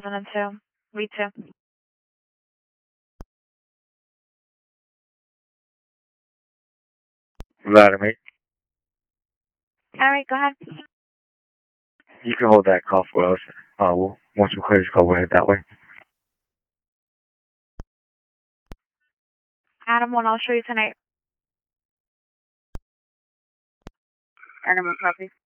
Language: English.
2002. V2. Vladimir, Alright, go ahead. you can hold that call for us. Once we clear this call, we'll head that way. Adam 1, I'll show you tonight. Adam 1, copy.